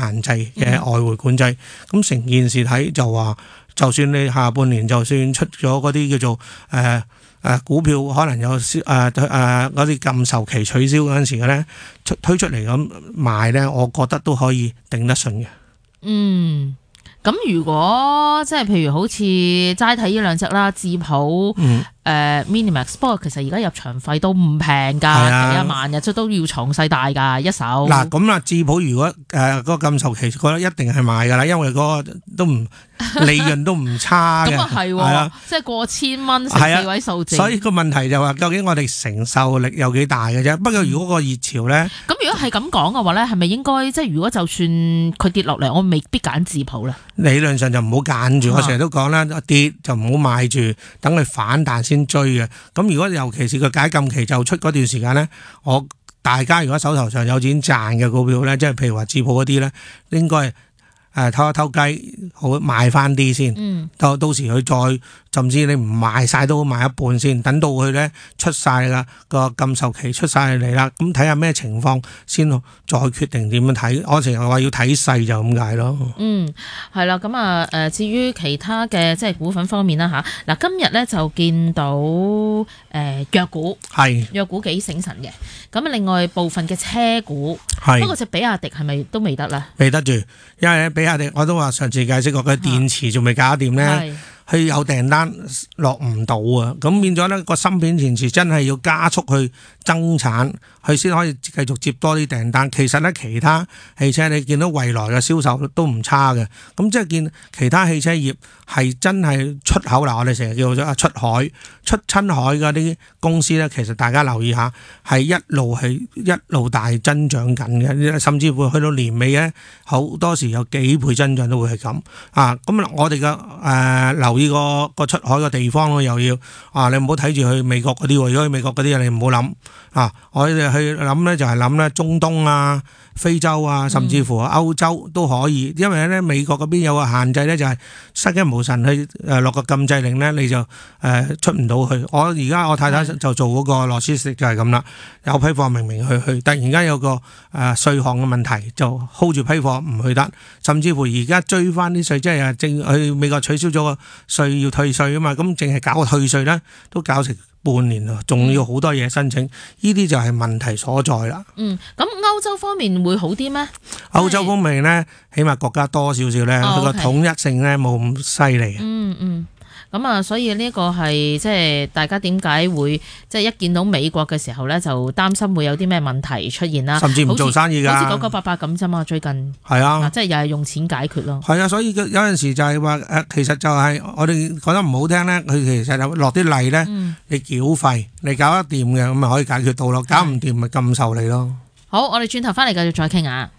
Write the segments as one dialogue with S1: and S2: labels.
S1: 限制嘅外匯管制。咁成件事睇就話，就算你下半年就算出咗嗰啲叫做股票可能有嗰啲禁售期取消嗰陣時嘅咧，推出嚟咁賣咧，我覺得都可以頂得順嘅。
S2: 咁如果即係譬如好似齋睇呢兩隻啦，智普Minimax， 不過其實而家入場費都唔平㗎，幾萬日都要藏勢大㗎一手。嗱
S1: 咁啊，智普如果嗰個禁售期，覺得一定係賣㗎啦，因為嗰個都唔利潤都唔差嘅。
S2: 咁啊係，即係過千蚊成4位數字。
S1: 所以個問題就話，究竟我哋承受力有幾大嘅啫？不過如果個熱潮咧，
S2: 咁如果係咁講嘅話咧，係咪應該即係如果就算佢跌落嚟，我未必揀智普咧？
S1: 理論上就唔好揀住，我成日都講啦，跌就唔好買住，等佢反彈先追嘅。咁如果尤其是個解禁期就出嗰段時間咧，大家如果手頭上有錢賺嘅股票咧，即係譬如話智普嗰啲咧，應該偷一偷雞，好賣翻啲先。到時佢再，甚至你唔賣晒都賣一半先，等到佢咧出晒啦，個禁售期出晒嚟啦，咁睇下咩情況先再決定點樣睇。我成日話要睇細就咁解咯。
S2: 係啦，咁啊至於其他嘅即係股份方面啦嚇，嗱今日咧就見到藥股幾醒神嘅，咁另外部分嘅車股，不過隻比亞迪係咪都未得啦？未得住，
S1: 因為咧比亞迪我都話上次解釋過，佢電池仲未搞掂咧。佢有訂單落唔到啊，咁變咗咧個芯片電池真係要加速去增產，佢先可以繼續接多啲訂單。其實咧其他汽車你見到蔚來嘅銷售都唔差嘅，咁即係見其他汽車業係真係出口啦。我哋成日叫做出親海嗰啲公司咧，其實大家留意下係一路大增長緊嘅，甚至會去到年尾咧好多時有幾倍增長都會係咁啊。咁我哋嘅留意個出海嘅地方咯，又要你唔好睇住去美國嗰啲喎。如果去美國嗰啲你唔好諗我哋去諗咧就係諗咧中東啊、非洲啊，甚至乎歐洲都可以，因為咧美國嗰邊有個限制咧，就係失驚無神去落個禁制令咧，你就出唔到去。而家我太太就做嗰個羅斯食就係咁啦，有批貨明明去，突然間有個稅項嘅問題，就 hold 住批貨唔去得，甚至乎而家追翻啲稅，即係正去美國取消咗個稅要退稅啊嘛，咁淨係搞個退稅咧，都搞成半年咯，仲要好多嘢申請，呢啲就係問題所在啦。咁
S2: 歐洲方面會好啲咩？
S1: 歐洲方面咧，起碼國家多少少咧，佢個統一性咧冇咁犀利。
S2: 咁啊，所以呢個係即係大家點解會即係一見到美國嘅時候咧，就擔心會有啲咩問題出現啦，
S1: 甚至唔做生意㗎，
S2: 好似9988咁啫嘛，最近
S1: 係啊，
S2: 即係又係用錢解決咯。
S1: 係啊，所以有陣時就係話其實就係我哋講得唔好聽咧，佢其實有落啲例咧，你繳費，你搞得掂嘅咁咪可以解決到咯，搞唔掂咪禁售你咯。
S2: 好，我哋轉頭翻嚟繼續再傾下。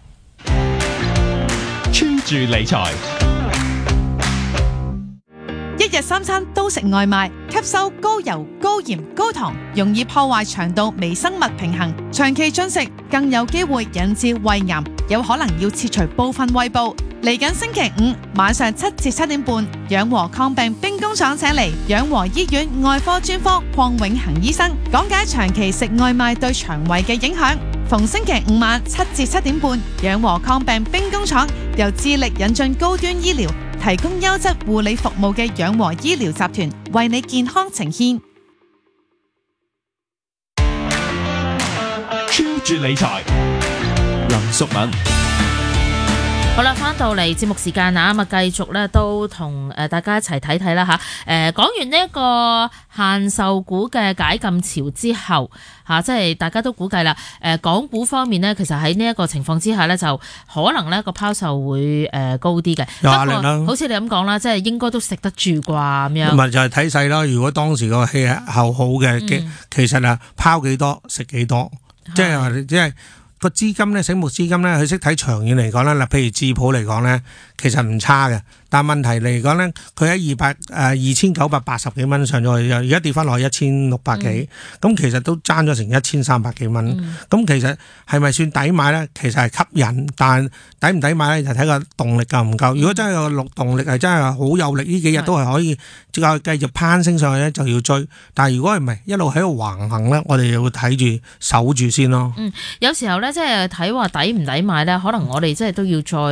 S3: 專注理財。
S4: 一日三餐都食外賣，吸收高油、高鹽、高糖，容易破壞腸道微生物平衡。長期進食更有機會引致胃癌，有可能要切除部分胃部。嚟緊星期五晚上7至7點半，養和抗病兵工廠請嚟養和醫院外科專科鄺永恒醫生講解長期食外賣對腸胃嘅影響。逢星期五晚7至7點半，養和抗病兵工廠由致力引進高端醫療，提供優質護理服務嘅養和醫療集團為你健康呈現。
S3: 專注理財，林淑敏。
S2: 好啦，翻到嚟節目時間啊，咁啊繼續咧都同大家一齊睇睇啦吓。講完呢一個限售股嘅解禁潮之後即係大家都估計啦。港股方面呢，其實喺呢一個情況之下呢，就可能呢個拋售會高啲嘅。
S1: 有壓力啦。
S2: 好似你咁講啦，即係應該都食得住啩咁樣。
S1: 唔係就係睇細啦。如果當時個氣候好嘅，其實拋幾多食幾多，即係個資金咧，醒目資金咧，佢識睇長遠嚟講咧，嗱，譬如智普嚟講咧，其實唔差嘅。但問題嚟講咧，佢喺2980幾蚊上咗去，而家跌翻落去1600幾，咁其實都爭咗成1300幾蚊。咁其實係咪算抵買咧？其實係吸引，但抵唔抵買咧就睇個動力夠唔夠。如果真係個動力係真係好有力，呢幾日都係可以繼續攀升上去咧，就要追。但係如果唔係一路喺度橫行咧，我哋就會睇住守住先咯。
S2: 有時候咧，即係睇話抵唔抵買咧，可能我哋即係都要再